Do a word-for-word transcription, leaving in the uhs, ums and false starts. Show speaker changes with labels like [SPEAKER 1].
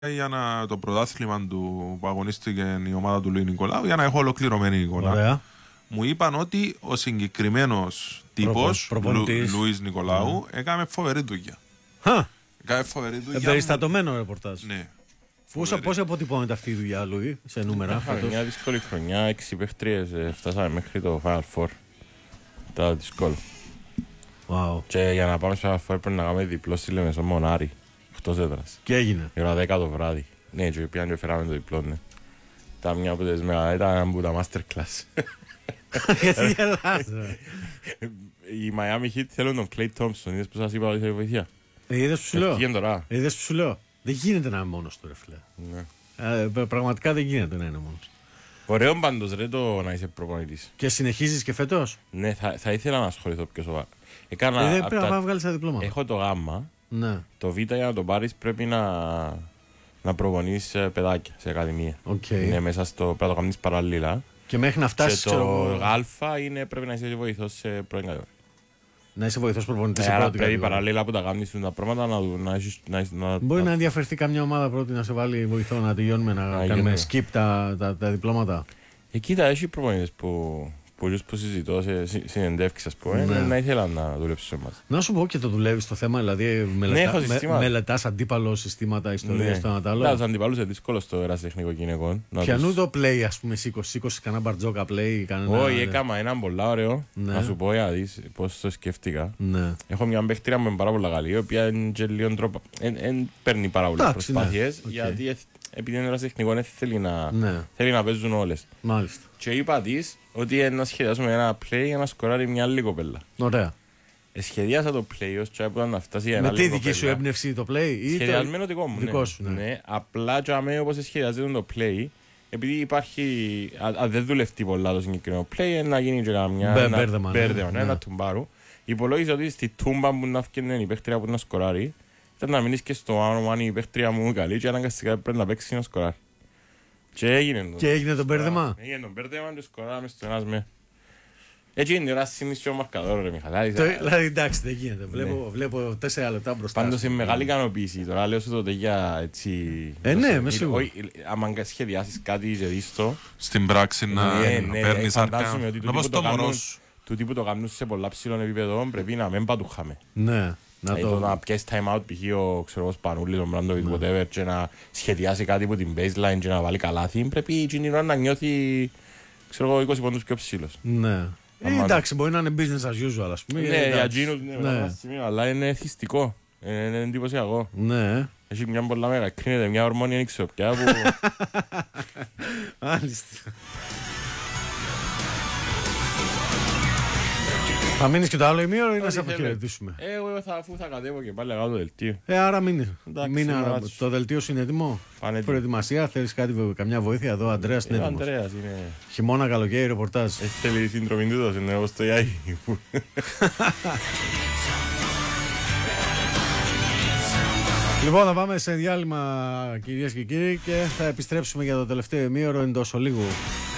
[SPEAKER 1] για να, το πρωτάθλημα του που αγωνίστηκε η ομάδα του Λουί Νικολάου για να έχω ολοκληρωμένη εικόνα. Ωραία. Μου είπαν ότι ο συγκεκριμένος τύπος Λου, Λουίς Νικολάου mm. έκανε φοβερή δουλειά.
[SPEAKER 2] Χα!
[SPEAKER 1] Έκανε φοβερή δουλειά.
[SPEAKER 2] Εμπεριστατωμένο ρεπορτάζ.
[SPEAKER 1] Ναι.
[SPEAKER 2] Πώς αποτυπώνεται αυτή η δουλειά, Λουί, σε νούμερα?
[SPEAKER 3] Είχαμε μια δύσκολη χρονιά, έξι παίχτριες, φτάσαμε μέχρι το Final Four. Ήταν δύσκολο.
[SPEAKER 2] Wow.
[SPEAKER 3] Και για να πάμε στο Final Four πρέπει να κάνουμε διπλό στη Λεμεσό Μονάρη. Εκτός έδρας.
[SPEAKER 2] Και έγινε.
[SPEAKER 3] Η ώρα δέκα το βράδυ. Ναι, και πιάνε και φέραμε το διπλό, ναι. Ήταν μια από τις μεγάλα, ήταν από τα masterclass.
[SPEAKER 2] Γιατί γελάς?
[SPEAKER 3] Οι Miami Heat θέλουν τον Klay Thompson, είδες που σας είπα ότι θέλει βοήθεια.
[SPEAKER 2] Είδες που σου λέω.
[SPEAKER 3] Είδες
[SPEAKER 2] που σου λέω. Δεν γίνεται να είναι μόνος του, ρε φίλε. Ναι. Ε, πραγματικά δεν γίνεται να είναι μόνος.
[SPEAKER 3] Ωραίο πάντως ρε το να είσαι προπονητής.
[SPEAKER 2] Και συνεχίζεις και φέτος?
[SPEAKER 3] Ναι, θα, θα ήθελα να ασχοληθώ πιο σοβαρά. Έκανα,
[SPEAKER 2] ε, δεν πρέπει τα... να βγάλεις τα διπλώματα.
[SPEAKER 3] Έχω το γάμμα.
[SPEAKER 2] Ναι.
[SPEAKER 3] Το Β για να το πάρεις πρέπει να, να προπονείς παιδάκια σε ακαδημία.
[SPEAKER 2] Okay.
[SPEAKER 3] Είναι μέσα στο, πρέπει να το κάνεις παραλλήλα.
[SPEAKER 2] Και μέχρι να φτάσεις.
[SPEAKER 3] Και το Γ είναι πρέπει να είσαι βοηθός σε πρώην κατηγορία.
[SPEAKER 2] Να είσαι βοηθός προπονητής
[SPEAKER 3] ε,
[SPEAKER 2] σε πρώτη
[SPEAKER 3] πρέπει παραλλήλα που τα κάνεις τα πράγματα να, να, να, να
[SPEAKER 2] μπορεί
[SPEAKER 3] να...
[SPEAKER 2] να ενδιαφερθεί καμιά ομάδα πρώτη να σε βάλει βοηθό να τελειώνουμε, να, να κάνουμε skip τα, τα, τα διπλώματα.
[SPEAKER 3] Ε, κοίτα, έχει προπονητές που πολλούς που συζητώ σε συνεντεύξεις, ας πούμε, ναι. να ήθελα να δουλέψω σε εμάς.
[SPEAKER 2] Να σου πω, και το δουλεύεις το θέμα, δηλαδή μελετά,
[SPEAKER 3] ναι,
[SPEAKER 2] με, μελετάς αντίπαλο συστήματα, ιστορίες,
[SPEAKER 3] ναι.
[SPEAKER 2] το ένα τ' άλλο.
[SPEAKER 3] Ναι, τους αντιπαλούς είναι δύσκολο στο ερασιτεχνικό γυναικών.
[SPEAKER 2] Πιανού
[SPEAKER 3] τους...
[SPEAKER 2] το play, ας πούμε, σήκω, σήκωσε κανένα μπαρτζόκα play, κανένα...
[SPEAKER 3] Όχι, έκανα έναν πολλά ωραίο, ναι. να σου πω για να δεις πώς το σκέφτηκα.
[SPEAKER 2] Ναι.
[SPEAKER 3] Έχω μια παίχτρια με πάρα πολλά καλή, η οποία είναι λίγο τρόπο, δεν παίρνει πάρα πολλές προσπάθειες, ναι. γιατί okay. επειδή είναι ερασιτεχνικό δεν θέλει να, ναι. θέλει να παίζουν όλες.
[SPEAKER 2] Μάλιστα.
[SPEAKER 3] Και είπα της ότι να σχεδιάσουμε ένα play για να σκοράρει μια άλλη κοπέλα.
[SPEAKER 2] Ωραία.
[SPEAKER 3] Ε, σχεδιάσα το play ως και να φτάσει για ένα
[SPEAKER 2] με τη δική σου έμπνευση το play ή
[SPEAKER 3] σχεδιασμένο δικό μου,
[SPEAKER 2] δικό
[SPEAKER 3] ναι.
[SPEAKER 2] σου, ναι.
[SPEAKER 3] ναι. Απλά και αμέσως όπως σχεδιάζεται το play, επειδή υπάρχει, αν δεν δουλευτεί πολλά το συγκεκριμένο play, να γίνει και μια
[SPEAKER 2] Μπε, μπέρδεμα,
[SPEAKER 3] μπέρδεμα,
[SPEAKER 2] ναι.
[SPEAKER 3] ένα τουμπάρου. Υπολόγιζα ότι στη τούμπα που να φτιάχνει η παίχτρια που να σκοράρει, ήταν να μείνεις και στο άνομα αν η παίχτρια μου καλή και αναγκαστικά πρέπει να παίξει να σκοράρει. Και έγινε το,
[SPEAKER 2] και έγινε το μπέρδεμα.
[SPEAKER 3] Έγινε το μπέρδεμα και σκοράραμε στο ένας με. Έτσι είναι η ώρα συνήθως και ο μαρκαδόρο ρε Μιχαλάκη.
[SPEAKER 2] Δηλαδή εντάξει δεν γίνεται, βλέπω, βλέπω τέσσερα λεπτά μπροστά.
[SPEAKER 3] Πάντως είναι μεγάλη ικανοποίηση, τώρα λέω σου τότε για έτσι...
[SPEAKER 2] Ε ναι, με σίγουρο.
[SPEAKER 3] Άμα σχεδιάσεις κάτι και δεις το...
[SPEAKER 1] Στην πράξη να παίρνεις αρκά,
[SPEAKER 3] να πως το μωρός. Του τύπου το κάνουν σε πολλά ψηλών επίπεδων πρέπει να μην πατούχαμε.
[SPEAKER 2] Ναι.
[SPEAKER 3] Να το... να πιέσεις time out π.χ. ο ξέρω Σπανούλης, ο Μπράντοβιτ, whatever και να σχεδιάσει κάτι από την baseline και να βάλει καλάθι πρέπει η ώρα να νιώθει ξέρω είκοσι πόντους πιο ψηλός.
[SPEAKER 2] Ναι. Ε, εντάξει, μπορεί να είναι business as usual, ας πούμε.
[SPEAKER 3] Ναι, για Gino, ναι, αλλά είναι θυστικό. Είναι εντυπωσιακό.
[SPEAKER 2] Ναι.
[SPEAKER 3] Έχει μια πολλά μέρα, κρίνεται μια ορμόνια νηξιοπιά που...
[SPEAKER 2] Μάλιστα. Θα μείνεις και το άλλο ημίωρο ή να σε αποχαιρετήσουμε?
[SPEAKER 3] Ε, εγώ αφού θα κατέβω και πάλι αγάω το δελτίο.
[SPEAKER 2] Ε, άρα μείνεις. Το δελτίο σου είναι έτοιμο. Προετοιμασία, θέλεις κάτι, καμιά βοήθεια εδώ, Αντρέας είναι έτοιμος.
[SPEAKER 3] Αντρέας είναι...
[SPEAKER 2] Χειμώνα, καλοκαίρι, ρεπορτάζ.
[SPEAKER 3] Θέλει συνδρομή τούτος, είναι όπως το Ιάι.
[SPEAKER 2] Λοιπόν, θα πάμε σε διάλειμμα κυρίες και κύριοι και θα επιστρέψουμε για το τελευταίο ημίωρο εντός ολίγου.